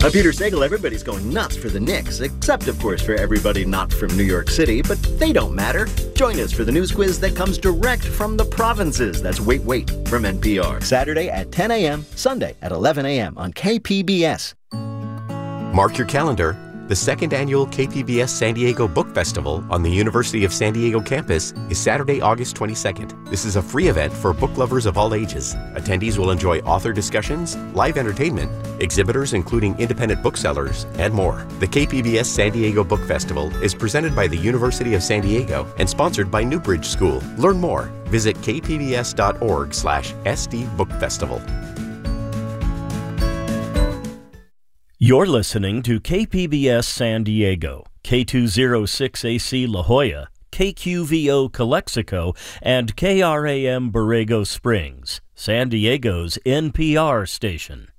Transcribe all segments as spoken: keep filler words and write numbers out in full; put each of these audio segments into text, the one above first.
I'm Peter Sagal. Everybody's going nuts for the Knicks, except, of course, for everybody not from New York City, but they don't matter. Join us for the news quiz that comes direct from the provinces. That's Wait Wait from N P R. Saturday at ten a.m., Sunday at eleven a.m. on K P B S. Mark your calendar. The second annual K P B S San Diego Book Festival on the University of San Diego campus is Saturday, August twenty-second. This is a free event for book lovers of all ages. Attendees will enjoy author discussions, live entertainment, exhibitors including independent booksellers, and more. The K P B S San Diego Book Festival is presented by the University of San Diego and sponsored by Newbridge School. Learn more. Visit kpbs.org slash sdbookfestival. You're listening to K P B S San Diego, K two oh six A C La Jolla, K Q V O Calexico, and K R A M Borrego Springs, San Diego's N P R station.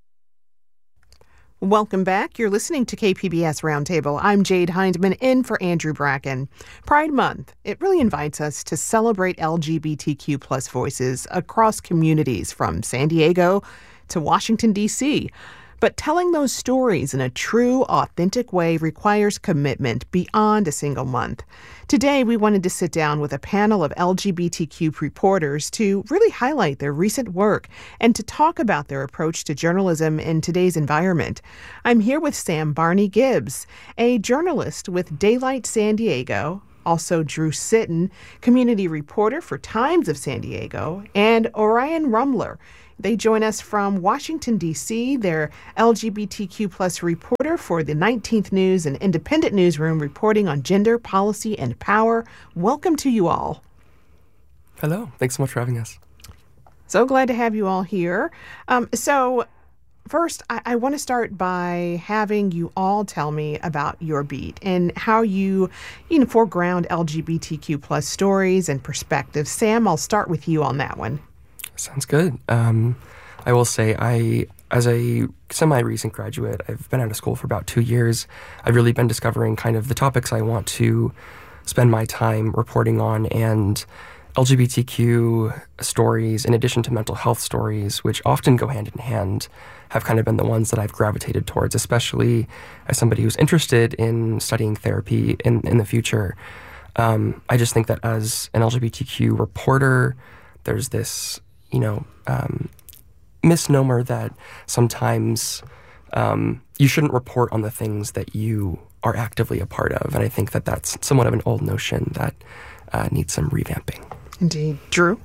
Welcome back. You're listening to K P B S Roundtable. I'm Jade Hindman, in for Andrew Bracken. Pride Month, it really invites us to celebrate L G B T Q plus voices across communities from San Diego to Washington, D C But telling those stories in a true, authentic way requires commitment beyond a single month. Today, we wanted to sit down with a panel of L G B T Q reporters to really highlight their recent work and to talk about their approach to journalism in today's environment. I'm here with Sam Barney Gibbs, a journalist with Daylight San Diego, also Drew Sitton, community reporter for Times of San Diego, and Orion Rumler. They join us from Washington, D C They're L G B T Q plus reporter for the nineteenth News and Independent Newsroom, reporting on gender, policy, and power. Welcome to you all. Hello. Thanks so much for having us. So glad to have you all here. Um, so first, I, I want to start by having you all tell me about your beat and how you, you know, foreground L G B T Q plus stories and perspectives. Sam, I'll start with you on that one. Sounds good. Um, I will say, I, as a semi-recent graduate, I've been out of school for about two years. I've really been discovering kind of the topics I want to spend my time reporting on, and L G B T Q stories, in addition to mental health stories, which often go hand in hand, have kind of been the ones that I've gravitated towards, especially as somebody who's interested in studying therapy in, in the future. Um, I just think that as an L G B T Q reporter, there's this you know, um, misnomer that sometimes um, you shouldn't report on the things that you are actively a part of. And I think that that's somewhat of an old notion that uh, needs some revamping. Indeed. Drew?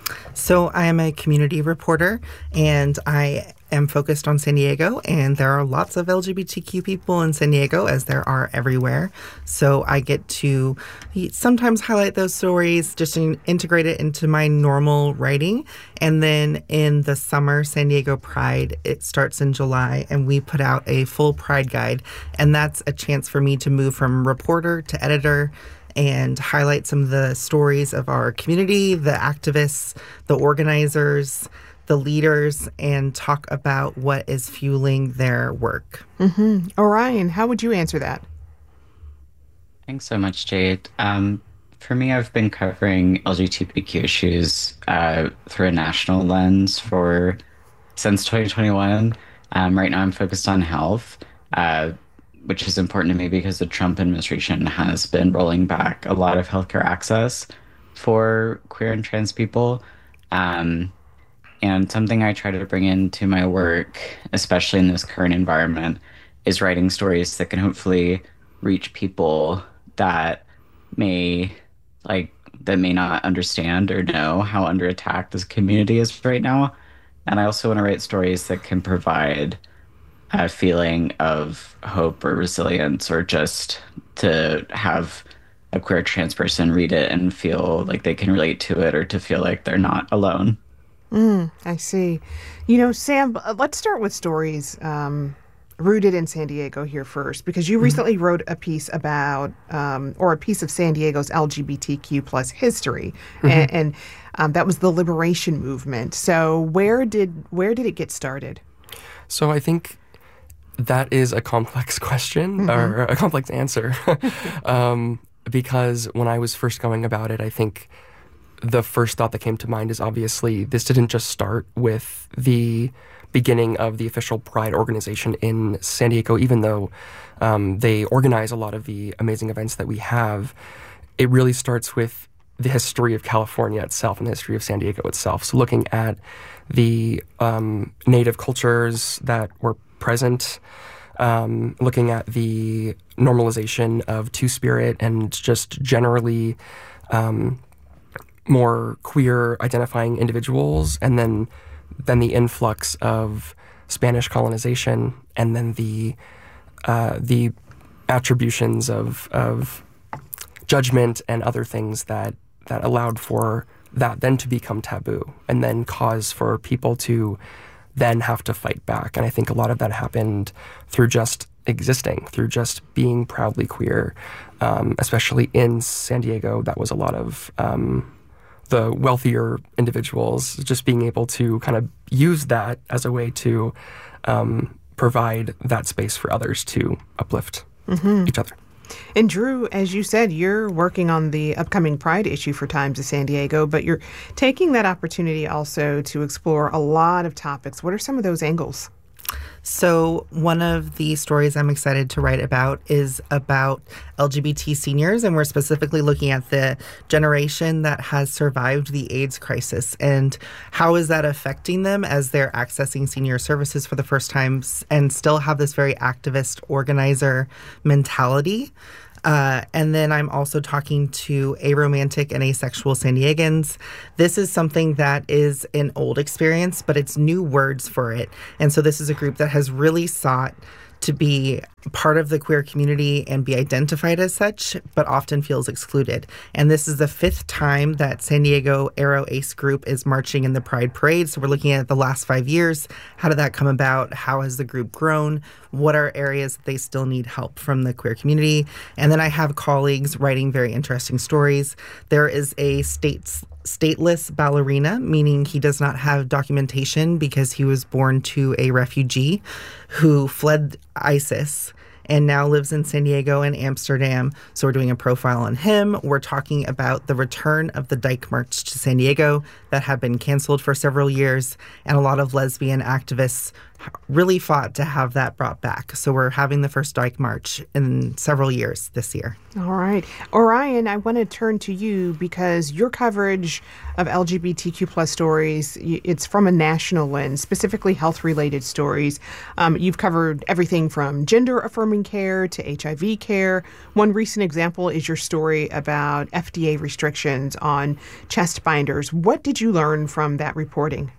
So I am a community reporter, and I am focused on San Diego, and there are lots of L G B T Q people in San Diego, as there are everywhere. So I get to sometimes highlight those stories, just in, integrate it into my normal writing. And then in the summer, San Diego Pride, it starts in July, and we put out a full Pride guide. And that's a chance for me to move from reporter to editor and highlight some of the stories of our community, the activists, the organizers, the leaders, and talk about what is fueling their work. Mm-hmm. Orion, how would you answer that? Thanks so much, Jade. Um, for me, I've been covering L G B T Q issues uh, through a national lens for since twenty twenty-one. Um, right now, I'm focused on health, uh, which is important to me because the Trump administration has been rolling back a lot of healthcare access for queer and trans people. Um, and something I try to bring into my work, especially in this current environment, is writing stories that can hopefully reach people that may like that may not understand or know how under attack this community is right now. And I also want to write stories that can provide a feeling of hope or resilience, or just to have a queer trans person read it and feel like they can relate to it, or to feel like they're not alone. Mm, I see. You know, Sam, let's start with stories um, rooted in San Diego here first, because you recently mm-hmm. wrote a piece about, um, or a piece of San Diego's L G B T Q plus history, mm-hmm. and, and um, that was the liberation movement. So where did where did it get started? So I think that is a complex question, mm-hmm. or a complex answer, um, because when I was first going about it, I think the first thought that came to mind is obviously this didn't just start with the beginning of the official Pride organization in San Diego, even though um, they organize a lot of the amazing events that we have. It really starts with the history of California itself and the history of San Diego itself. So looking at the um, native cultures that were present, um, looking at the normalization of Two-Spirit and just generally um, more queer identifying individuals, and then then the influx of Spanish colonization, and then the uh, the attributions of of judgment and other things that that allowed for that then to become taboo, and then cause for people to then have to fight back. And I think a lot of that happened through just existing, through just being proudly queer, um, especially in San Diego. That was a lot of um, the wealthier individuals just being able to kind of use that as a way to um, provide that space for others to uplift mm-hmm. each other. And Drew, as you said, you're working on the upcoming Pride issue for Times of San Diego, but you're taking that opportunity also to explore a lot of topics. What are some of those angles? So one of the stories I'm excited to write about is about L G B T seniors, and we're specifically looking at the generation that has survived the AIDS crisis and how is that affecting them as they're accessing senior services for the first time and still have this very activist organizer mentality. Uh, and then I'm also talking to aromantic and asexual San Diegans. This is something that is an old experience, but it's new words for it. And so this is a group that has really sought to be part of the queer community and be identified as such, but often feels excluded. And this is the fifth time that San Diego Aero Ace Group is marching in the Pride Parade. So we're looking at the last five years. How did that come about? How has the group grown? What are areas that they still need help from the queer community? And then I have colleagues writing very interesting stories. There is a states stateless ballerina, meaning he does not have documentation because he was born to a refugee who fled ISIS and now lives in San Diego and Amsterdam. So we're doing a profile on him. We're talking about the return of the Dyke March to San Diego that had been canceled for several years, and a lot of lesbian activists really fought to have that brought back. So we're having the first Dyke March in several years this year. All right. Orion, I want to turn to you because your coverage of L G B T Q plus stories, it's from a national lens, specifically health-related stories. Um, you've covered everything from gender-affirming care to H I V care. One recent example is your story about F D A restrictions on chest binders. What did you learn from that reporting?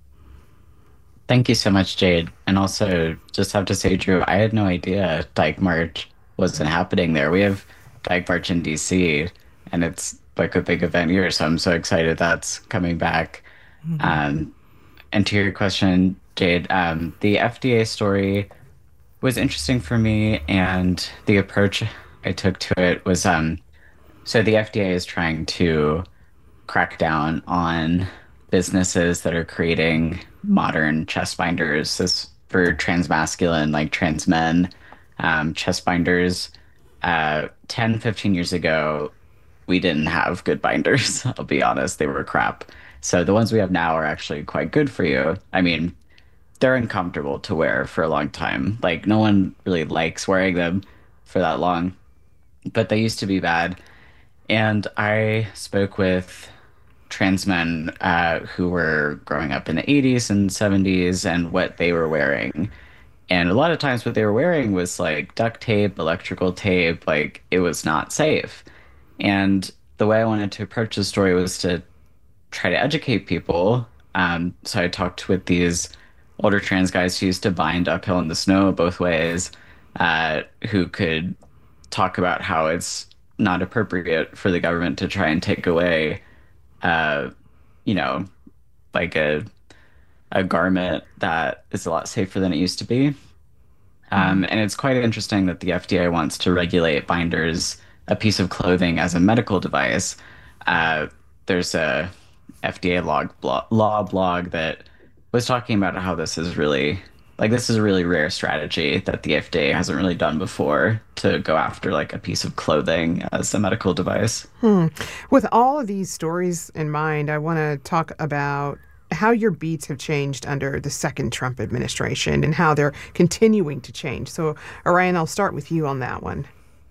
Thank you so much, Jade. And also, just have to say, Drew, I had no idea Dyke March wasn't happening there. We have Dyke March in D C, and it's like a big event here, so I'm so excited that's coming back. Mm-hmm. Um, and to your question, Jade, um, the F D A story was interesting for me, and the approach I took to it was, um, so the F D A is trying to crack down on businesses that are creating modern chest binders. This for transmasculine, like trans men, um, chest binders. Uh, ten, fifteen years ago, we didn't have good binders. I'll be honest, they were crap. So the ones we have now are actually quite good for you. I mean, they're uncomfortable to wear for a long time. Like, no one really likes wearing them for that long, but they used to be bad. And I spoke with trans men uh, who were growing up in the eighties and seventies and what they were wearing. And a lot of times what they were wearing was like duct tape, electrical tape, like it was not safe. And the way I wanted to approach the story was to try to educate people. Um, so I talked with these older trans guys who used to bind uphill in the snow both ways, uh, who could talk about how it's not appropriate for the government to try and take away Uh, you know, like a a garment that is a lot safer than it used to be. Um, mm. And it's quite interesting that the F D A wants to regulate binders, a piece of clothing, as a medical device. Uh, there's a F D A log blo- law blog that was talking about how this is really, like, this is a really rare strategy that the F D A hasn't really done before, to go after like a piece of clothing as a medical device. Hmm. With all of these stories in mind, I want to talk about how your beats have changed under the second Trump administration and how they're continuing to change. So, Orion, I'll start with you on that one.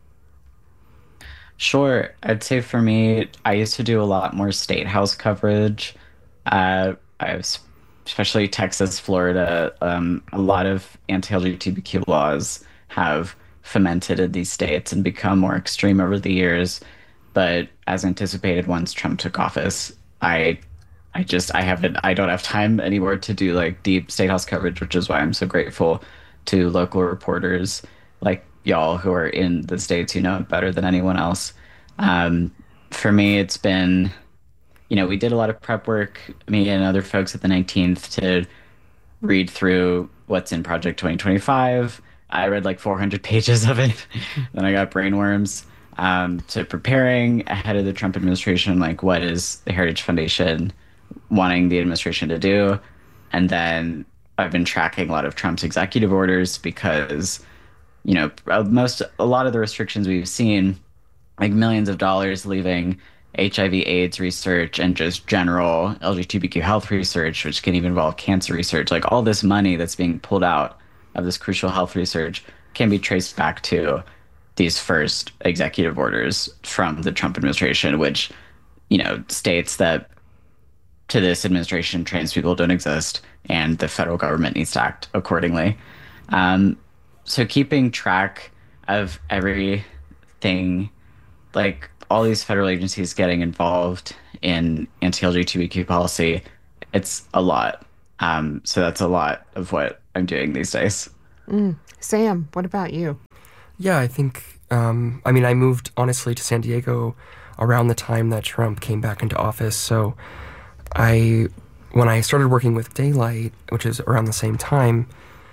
Sure. I'd say for me, I used to do a lot more state house coverage. Uh, I was, especially Texas, Florida, um, a lot of anti-L G B T Q laws have fermented in these states and become more extreme over the years. But as anticipated, once Trump took office, I I just I haven't I don't have time anymore to do like deep state house coverage, which is why I'm so grateful to local reporters like y'all who are in the states who know it better than anyone else. Um, for me, it's been, you know, we did a lot of prep work, me and other folks at the nineteenth, to read through what's in Project twenty twenty-five. I read like four hundred pages of it. Then I got brainworms. Um, to preparing ahead of the Trump administration, like what is the Heritage Foundation wanting the administration to do? And then I've been tracking a lot of Trump's executive orders because, you know, most, a lot of the restrictions we've seen, like millions of dollars leaving H I V AIDS research and just general L G B T Q health research, which can even involve cancer research, like all this money that's being pulled out of this crucial health research can be traced back to these first executive orders from the Trump administration, which, you know, states that to this administration, trans people don't exist and the federal government needs to act accordingly. Um, so keeping track of everything, like all these federal agencies getting involved in anti-L G B T Q policy, it's a lot. Um, so that's a lot of what I'm doing these days. Mm. Sam, what about you? Yeah, I think, um, I mean, I moved, honestly, to San Diego around the time that Trump came back into office. So I, when I started working with Daylight, which is around the same time,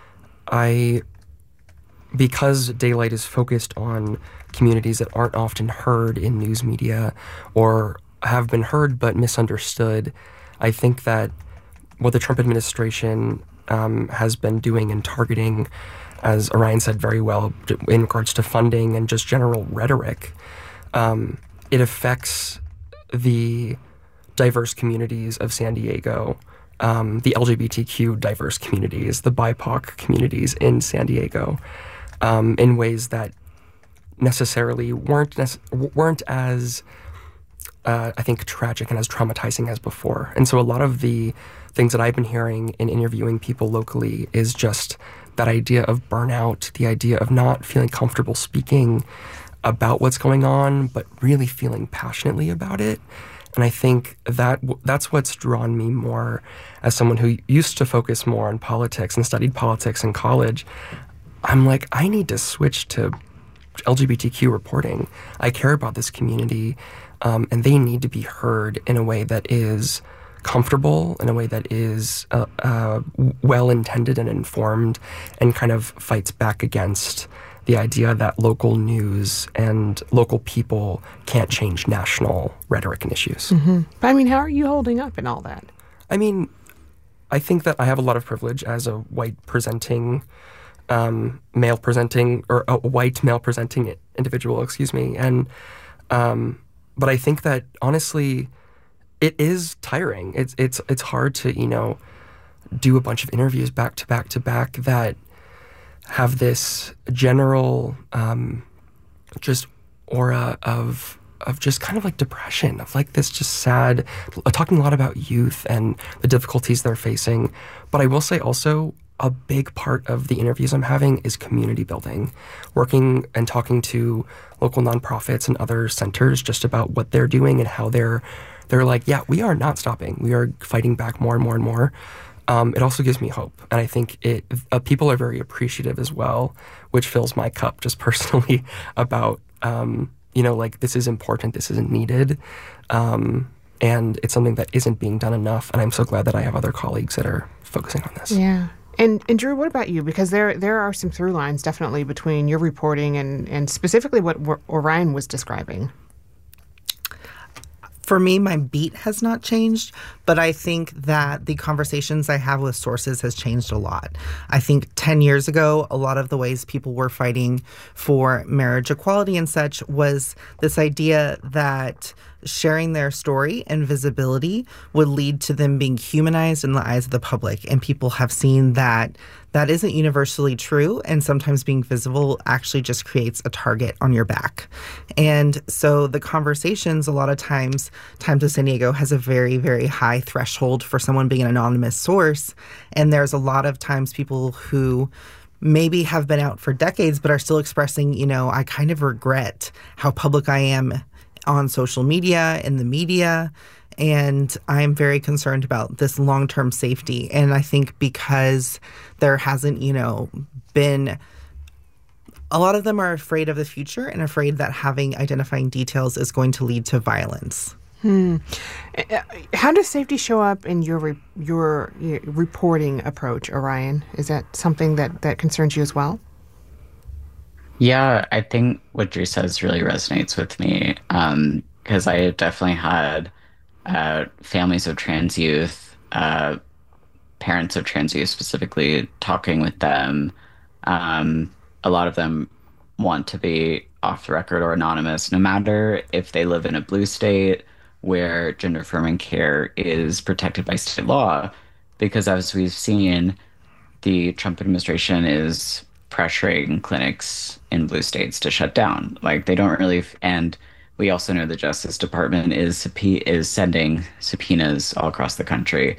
I, because Daylight is focused on communities that aren't often heard in news media or have been heard but misunderstood, I think that what the Trump administration um, has been doing and targeting, as Orion said very well, in regards to funding and just general rhetoric, um, it affects the diverse communities of San Diego, um, the L G B T Q diverse communities, the B I P O C communities in San Diego, um, in ways that necessarily weren't nece- weren't as, uh, I think, tragic and as traumatizing as before. And so a lot of the things that I've been hearing in interviewing people locally is just that idea of burnout, the idea of not feeling comfortable speaking about what's going on, but really feeling passionately about it. And I think that that's what's drawn me more as someone who used to focus more on politics and studied politics in college. I'm like, I need to switch to L G B T Q reporting. I care about this community, um, and they need to be heard in a way that is comfortable, in a way that is uh, uh, well-intended and informed, and kind of fights back against the idea that local news and local people can't change national rhetoric and issues. Mm-hmm. But I mean, how are you holding up in all that? I mean, I think that I have a lot of privilege as a white presenting, um, male presenting, or a white male presenting individual, excuse me. And, um, but I think that honestly, it is tiring. It's it's it's hard to, you know, do a bunch of interviews back to back to back that have this general um, just aura of of just kind of like depression, of like this just sad, talking a lot about youth and the difficulties they're facing. But I will say also a big part of the interviews I'm having is community building, working and talking to local nonprofits and other centers just about what they're doing and how they're They're like, yeah, we are not stopping. We are fighting back more and more and more. Um, it also gives me hope. And I think it uh, people are very appreciative as well, which fills my cup just personally about, um, you know, like this is important, this isn't needed. Um, and it's something that isn't being done enough. And I'm so glad that I have other colleagues that are focusing on this. Yeah. And, and Drew, what about you? Because there there are some through lines definitely between your reporting and, and specifically what Orion was describing. For me, my beat has not changed, but I think that the conversations I have with sources has changed a lot. I think ten years ago, a lot of the ways people were fighting for marriage equality and such was this idea that sharing their story and visibility would lead to them being humanized in the eyes of the public. And people have seen that that isn't universally true. And sometimes being visible actually just creates a target on your back. And so the conversations, a lot of times, Times of San Diego has a very, very high threshold for someone being an anonymous source. And there's a lot of times people who maybe have been out for decades, but are still expressing, you know, I kind of regret how public I am on social media, in the media, and I'm very concerned about this long-term safety. And I think because there hasn't, you know, been, a lot of them are afraid of the future and afraid that having identifying details is going to lead to violence. Hmm. How does safety show up in your re- your, your reporting approach, Orion? Is that something that, that concerns you as well? Yeah, I think what Drew says really resonates with me because um, I definitely had uh, families of trans youth, uh, parents of trans youth specifically, talking with them. Um, a lot of them want to be off the record or anonymous, no matter if they live in a blue state where gender affirming care is protected by state law, because as we've seen, the Trump administration is pressuring clinics in blue states to shut down. Like they don't really, and we also know the Justice Department is is sending subpoenas all across the country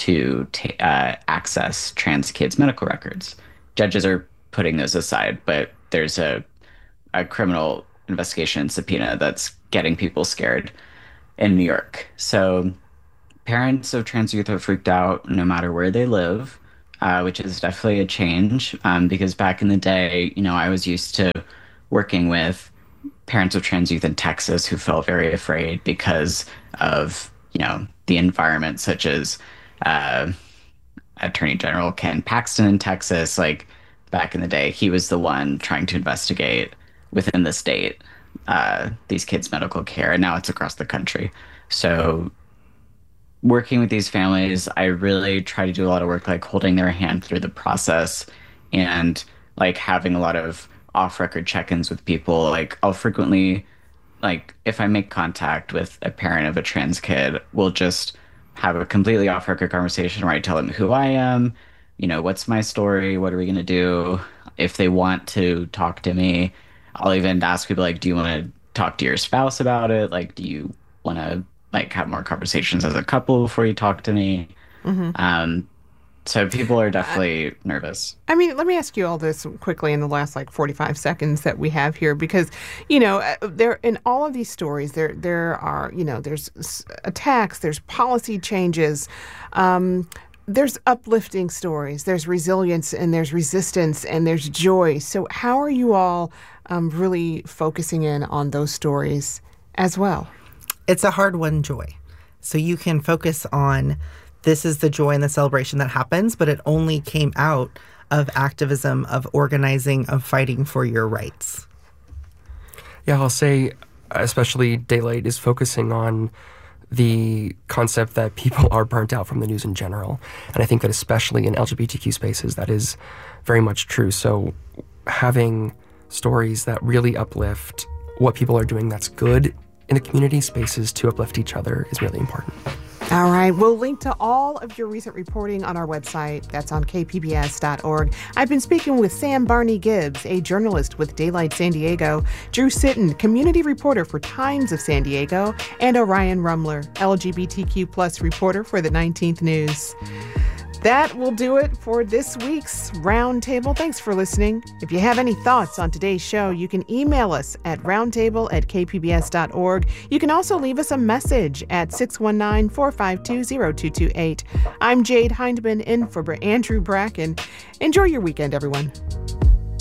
to t- uh, access trans kids' medical records. Judges are putting those aside, but there's a a criminal investigation subpoena that's getting people scared in New York. So parents of trans youth are freaked out no matter where they live. Uh, which is definitely a change um, because back in the day, you know, I was used to working with parents of trans youth in Texas who felt very afraid because of, you know, the environment, such as uh, Attorney General Ken Paxton in Texas. Like back in the day, he was the one trying to investigate within the state uh, these kids' medical care, and now it's across the country. So working with these families, I really try to do a lot of work, like holding their hand through the process and like having a lot of off-record check-ins with people. Like I'll frequently, like if I make contact with a parent of a trans kid, we'll just have a completely off-record conversation where I tell them who I am, you know, what's my story, what are we going to do? If they want to talk to me, I'll even ask people like, do you want to talk to your spouse about it? Like, do you want to like have more conversations as a couple before you talk to me? Mm-hmm. Um, so people are definitely uh, nervous. I mean, let me ask you all this quickly in the last like forty-five seconds that we have here, because, you know, there in all of these stories, there there are, you know, there's attacks, there's policy changes, um, there's uplifting stories, there's resilience, and there's resistance, and there's joy. So how are you all um, really focusing in on those stories as well? It's a hard one, joy. So you can focus on this is the joy and the celebration that happens, but it only came out of activism, of organizing, of fighting for your rights. Yeah, I'll say especially Daylight is focusing on the concept that people are burnt out from the news in general. And I think that especially in L G B T Q spaces, that is very much true. So having stories that really uplift what people are doing that's good in the community spaces to uplift each other is really important. All right. We'll link to all of your recent reporting on our website. That's on k p b s dot org. I've been speaking with Sam Barney Gibbs, a journalist with Daylight San Diego, Drew Sitton, community reporter for Times of San Diego, and Orion Rumler, L G B T Q plus reporter for the nineteenth News. That will do it for this week's Roundtable. Thanks for listening. If you have any thoughts on today's show, you can email us at roundtable at k p b s dot org. You can also leave us a message at six one nine, four five two, zero two two eight. I'm Jade Hindman in for Andrew Bracken. Enjoy your weekend, everyone.